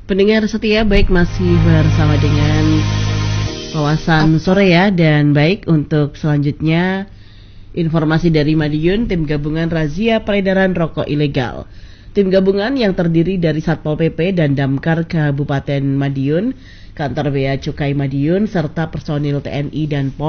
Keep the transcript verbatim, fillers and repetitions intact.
Pendengar setia, baik masih bersama dengan Wawasan Sore ya. Dan baik, untuk selanjutnya informasi dari Madiun, tim gabungan razia peredaran rokok ilegal. Tim gabungan yang terdiri dari Satpol P P dan Damkar Kabupaten Madiun, Kantor Bea Cukai Madiun, serta personil T N I dan Polri